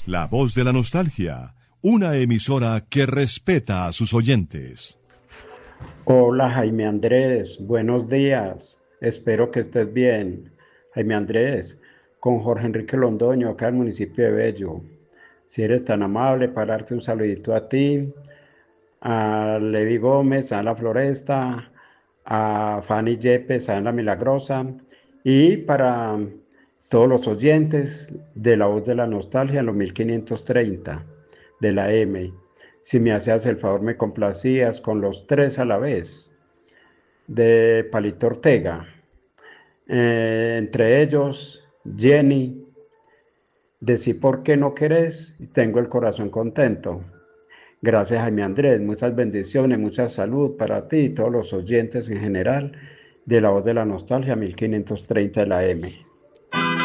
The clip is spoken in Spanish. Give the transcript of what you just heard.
La Voz de la Nostalgia, una emisora que respeta a sus oyentes. Hola Jaime Andrés, buenos días, espero que estés bien. Jaime Andrés, con Jorge Enrique Londoño, acá del municipio de Bello. Si eres tan amable para darte un saludito a ti, a Lady Gómez, a La Floresta, a Fanny Yepes, a La Milagrosa, y para todos los oyentes de La Voz de la Nostalgia en los 1530 de la M. Si me hacías el favor, me complacías con los tres a la vez de Palito Ortega. Entre ellos, Jenny, Decí por qué no querés y tengo el corazón contento. Gracias, Jaime Andrés. Muchas bendiciones, mucha salud para ti y todos los oyentes en general de La Voz de la Nostalgia 1530 de la M.